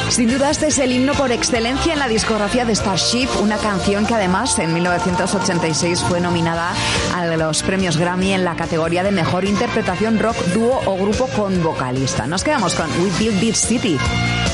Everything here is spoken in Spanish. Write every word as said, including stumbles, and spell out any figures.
Sin duda este es el himno por excelencia en la discografía de Starship, una canción que además en mil novecientos ochenta y seis fue nominada a los premios Grammy en la categoría de mejor interpretación rock, dúo o grupo con vocalista. Nos quedamos con We Built This City.